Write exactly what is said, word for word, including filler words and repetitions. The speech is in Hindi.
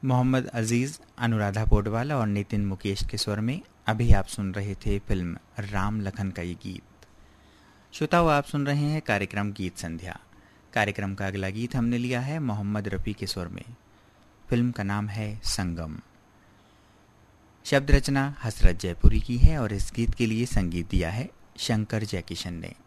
मोहम्मद अजीज, अनुराधा पौडवाल और नितिन मुकेश के स्वर में अभी आप सुन रहे थे फिल्म राम लखन का ये गीत। श्रोताओ, आप सुन रहे हैं कार्यक्रम गीत संध्या। कार्यक्रम का अगला गीत हमने लिया है मोहम्मद रफ़ी के स्वर में। फिल्म का नाम है संगम। शब्द रचना हसरत जयपुरी की है और इस गीत के लिए संगीत दिया है शंकर जयकिशन ने।